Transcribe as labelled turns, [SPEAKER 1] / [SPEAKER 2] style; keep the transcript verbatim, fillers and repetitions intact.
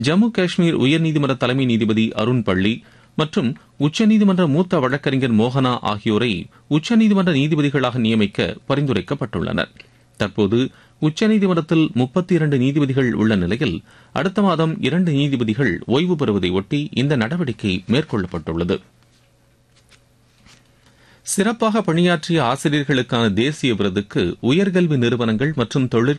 [SPEAKER 1] ஜம்மு காஷ்மீர் உயர்நீதிமன்ற தலைமை நீதிபதி அருண் பள்ளி மற்றும் உச்சநீதிமன்ற மூத்த வழக்கறிஞர் மோகனா ஆகியோரை உச்சநீதிமன்ற நீதிபதிகளாக நியமிக்க பரிந்துரைக்கப்பட்டுள்ளனர். தற்போது உச்சநீதிமன்றத்தில் முப்பத்தி இரண்டு நீதிபதிகள் உள்ள நிலையில் அடுத்த மாதம் இரண்டு நீதிபதிகள் ஓய்வு பெறுவதை ஒட்டி இந்த நடவடிக்கை மேற்கொள்ளப்பட்டுள்ளது. சிறப்பாக பணியாற்றிய ஆசிரியர்களுக்கான தேசிய விருதுக்கு உயர்கல்வி நிறுவனங்கள் மற்றும் தொழிற்கல்வி